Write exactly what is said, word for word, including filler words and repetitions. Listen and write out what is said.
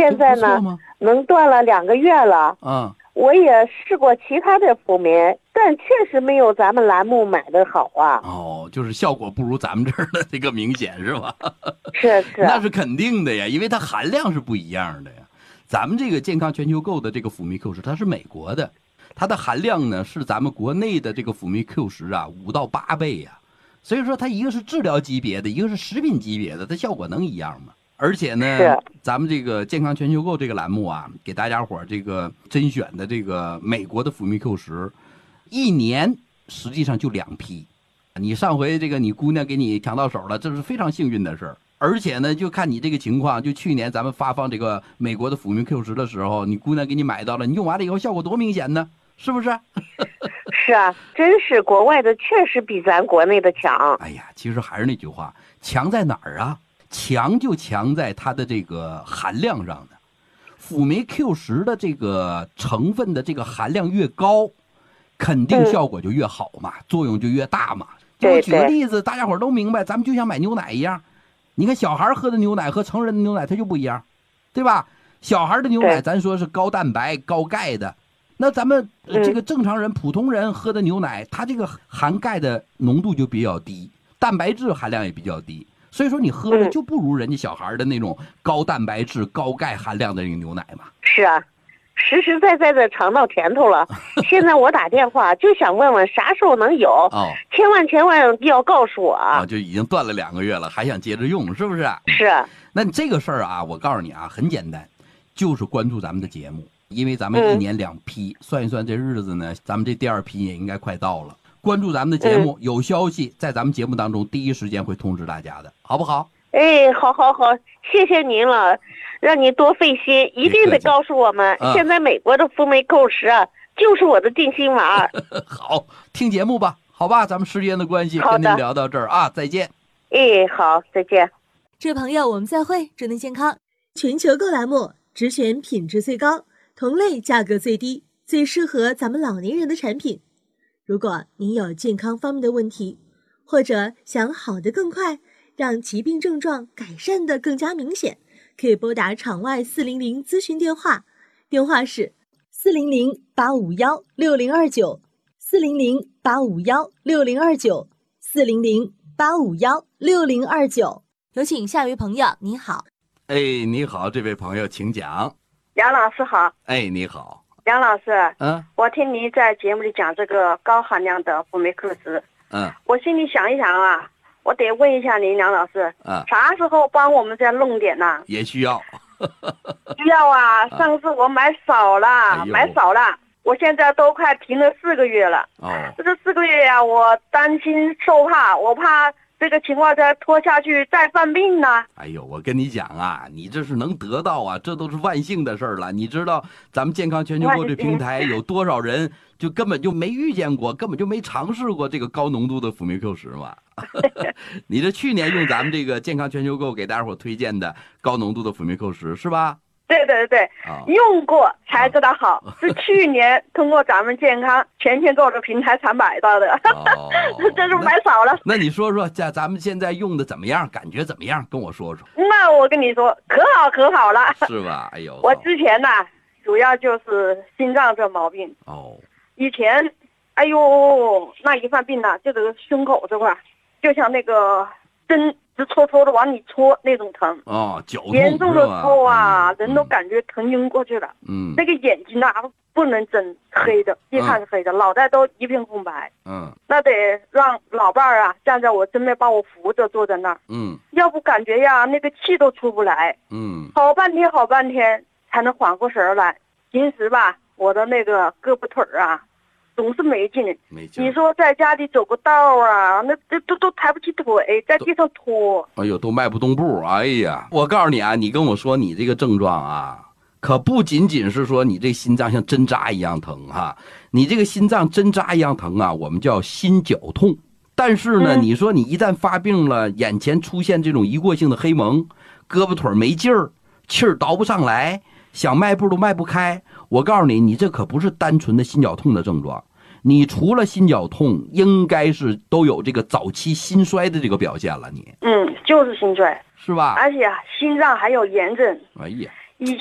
现在呢能断了两个月了。 嗯， 我也试过其他的辅酶，但确实没有咱们栏目买的好啊。 哦，就是效果不如咱们这儿的这个明显是吧？ 是是， 那是肯定的呀，因为它含量是不一样的呀。咱们这个健康全球购的这个辅酶 Q 十，它是美国的，它的含量呢是咱们国内的这个辅酶 Q 十啊五到八倍呀。所以说它一个是治疗级别的，一个是食品级别的，它效果能一样吗？而且呢，咱们这个健康全球购这个栏目啊，给大家伙儿这个甄选的这个美国的辅酶 Q 十，一年实际上就两批。你上回这个你姑娘给你抢到手了，这是非常幸运的事儿。而且呢，就看你这个情况，就去年咱们发放这个美国的辅酶 Q 十的时候，你姑娘给你买到了，你用完了以后效果多明显呢，是不是？ 是啊，真是国外的确实比咱国内的强。 哎呀，其实还是那句话，强在哪儿啊？强就强在它的这个含量上的。辅酶 Q 十的这个成分的这个含量越高，肯定效果就越好嘛，嗯、作用就越大嘛。就我举个例子，大家伙都明白，咱们就像买牛奶一样，你看小孩喝的牛奶和成人的牛奶它就不一样，对吧？小孩的牛奶咱说是高蛋白高钙的，那咱们这个正常人、嗯、普通人喝的牛奶，它这个含钙的浓度就比较低，蛋白质含量也比较低，所以说你喝的就不如人家小孩的那种高蛋白质高钙含量的那个牛奶嘛。 是啊，实实在在的尝到甜头了。现在我打电话就想问问啥时候能有， 哦， 千万千万要告诉我啊！ 哦，就已经断了两个月了，还想接着用，是不是？ 是。 那你这个事儿啊，我告诉你啊，很简单，就是关注咱们的节目，因为咱们一年两批，嗯、算一算这日子呢，咱们这第二批也应该快到了。关注咱们的节目，嗯、有消息在咱们节目当中第一时间会通知大家的，好不好？ 哎，好好好，谢谢您了，让你多费心，一定得告诉我们，嗯、现在美国的辅酶 Q 十啊，就是我的定心丸。 好，听节目吧，好吧，咱们时间的关系，跟您聊到这儿啊，再见。 哎，好，再见。 这位朋友，我们再会，祝您健康。全球购栏目只选品质最高、同类价格最低、最适合咱们老年人的产品。如果您有健康方面的问题，或者想好得更快，让疾病症状改善得更加明显，可以拨打场外四零零咨询电话，电话是四零零八五幺六零二九，四零零八五幺六零二九，四零零八五幺六零二九。有请下一位朋友，你好。 哎，你好，这位朋友，请讲。 杨老师好。 哎，你好。 杨老师， 嗯， 我听您在节目里讲这个高含量的辅酶 Q 十， 嗯， 我心里想一想啊，我得问一下您，杨老师， 嗯， 啥时候帮我们再弄点呢？ 也需要。 需要啊，上次我买少了， 哎、 买少了，我现在都快停了四个月了。 哦， 这四个月呀、啊，我担心受怕，我怕这个情况再拖下去再犯病呢。 哎呦，我跟你讲啊，你这是能得到啊，这都是万幸的事儿了。你知道咱们健康全球购这平台有多少人就根本就没遇见过，根本就没尝试过这个高浓度的辅酶 Q 十嘛？你这去年用咱们这个健康全球购给大家伙推荐的高浓度的辅酶 Q 十是吧？ 对对对对， 哦、 用过才知道好，哦、是去年通过咱们健康全球购的平台才买到的， 哦、 这是买少了。 那, 那你说说，在咱们现在用的怎么样？感觉怎么样？跟我说说。 那我跟你说，可好可好了， 是吧？哎呦， 我之前呢，主要就是心脏这毛病。 哦。 以前，哎呦，那一犯病呢，就这个胸口这块，就像那个针。直戳戳的往里戳那种疼哦，绞痛严重的时候啊、 嗯， 人都感觉疼晕过去了。 嗯， 那个眼睛啊不能睁，黑的，一看是黑的，嗯、脑袋都一片空白。 嗯， 那得让老伴儿啊站在我身边把我扶着坐在那儿。 嗯， 要不感觉呀那个气都出不来。 嗯， 好半天好半天才能缓过神来。平时吧，我的那个胳膊腿儿啊。总是没劲， 没劲。 你说在家里走个道啊，那这都都抬不起腿，在地上拖。 哎呦，都迈不动步。哎呀，我告诉你啊，你跟我说你这个症状啊，可不仅仅是说你这心脏像针扎一样疼哈，你这个心脏针扎一样疼啊，我们叫心绞痛。但是呢，嗯、你说你一旦发病了，眼前出现这种一过性的黑蒙，胳膊腿没劲儿，气儿倒不上来，想迈步都迈不开。我告诉你，你这可不是单纯的心绞痛的症状，你除了心绞痛，应该是都有这个早期心衰的这个表现了。你， 嗯，就是心衰， 是吧？ 而且心脏还有炎症。 哎呀，